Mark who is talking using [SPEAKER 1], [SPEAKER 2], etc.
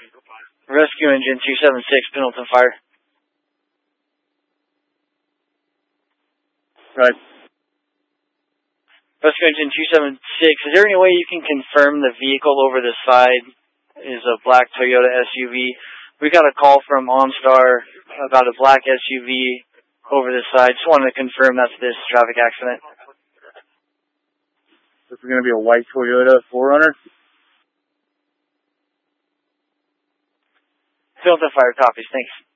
[SPEAKER 1] Rescue engine 276, Pendleton Fire.
[SPEAKER 2] Right.
[SPEAKER 1] Rescue engine 276, is there any way you can confirm the vehicle over the side is a black Toyota SUV? We got a call from OnStar about a black SUV over the side. Just wanted to confirm that's this traffic accident.
[SPEAKER 2] This is going to be a white Toyota 4Runner?
[SPEAKER 1] Pendleton Fire copies, thanks.